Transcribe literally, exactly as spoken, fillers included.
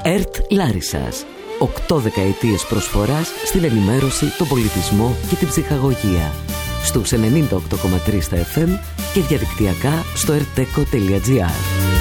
ΕΡΤ Λάρισσας. Οκτώ δεκαετίες προσφοράς στην ενημέρωση, τον πολιτισμό και την ψυχαγωγία. Στους ενενήντα οκτώ κόμμα τρία στα εφ εμ και διαδικτυακά στο ερτέκο τελεία τζι άρ.